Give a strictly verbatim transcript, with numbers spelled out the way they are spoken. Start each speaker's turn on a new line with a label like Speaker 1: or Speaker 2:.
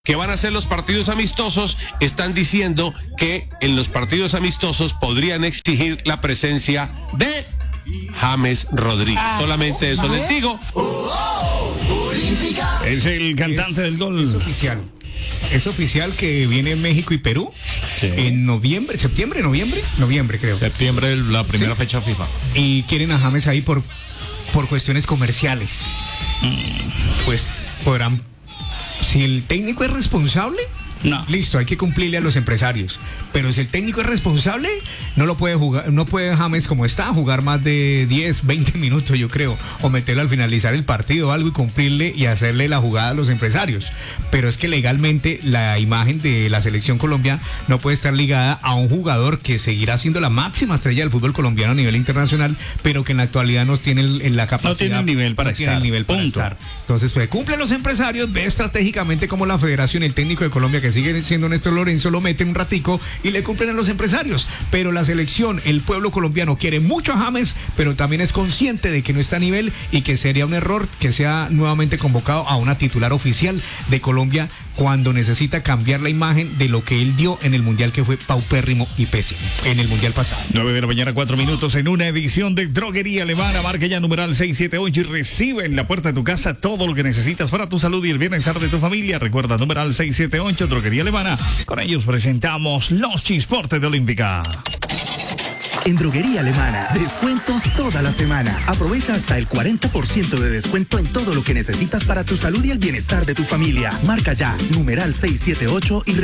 Speaker 1: que van a ser los partidos amistosos, están diciendo que en los partidos amistosos podrían exigir la presencia de James Rodríguez. Ah, Solamente eso les digo.
Speaker 2: Es el cantante
Speaker 3: es,
Speaker 2: del gol.
Speaker 3: Es oficial. Es oficial que viene México y Perú sí. en noviembre, septiembre, noviembre, noviembre creo.
Speaker 2: Septiembre, la primera
Speaker 3: sí.
Speaker 2: fecha FIFA.
Speaker 3: Y quieren a James ahí por, por cuestiones comerciales. Mm. Pues podrán, si el técnico es responsable, no. Listo, hay que cumplirle a los empresarios. Pero si el técnico es responsable, no lo puede jugar, no puede James como está, jugar más de diez, veinte minutos, yo creo, o meterlo al finalizar el partido o algo y cumplirle y hacerle la jugada a los empresarios. Pero es que legalmente la imagen de la selección colombiana no puede estar ligada a un jugador que seguirá siendo la máxima estrella del fútbol colombiano a nivel internacional, pero que en la actualidad no tiene el, la capacidad.
Speaker 2: No tiene el nivel para,
Speaker 3: no
Speaker 2: estar.
Speaker 3: Tiene el nivel para estar. Entonces, pues cumple los empresarios, ve estratégicamente como la federación, el técnico de Colombia que sigue siendo Néstor Lorenzo, lo mete un ratico y le cumplen a los empresarios. Pero la selección, el pueblo colombiano quiere mucho a James, pero también es consciente de que no está a nivel y que sería un error que sea nuevamente convocado a una titular oficial de Colombia cuando necesita cambiar la imagen de lo que él dio en el Mundial, que fue paupérrimo y pésimo en el Mundial pasado.
Speaker 2: nueve de la mañana, cuatro minutos en una edición de Droguería Alemana. Marca ya numeral seis siete ocho y recibe en la puerta de tu casa todo lo que necesitas para tu salud y el bienestar de tu familia. Recuerda, numeral seis siete ocho, Droguería Alemana. Con ellos presentamos los Chisportes de Olímpica.
Speaker 4: En Droguería Alemana, descuentos toda la semana. Aprovecha hasta el cuarenta por ciento de descuento en todo lo que necesitas para tu salud y el bienestar de tu familia. Marca ya, numeral seis siete ocho y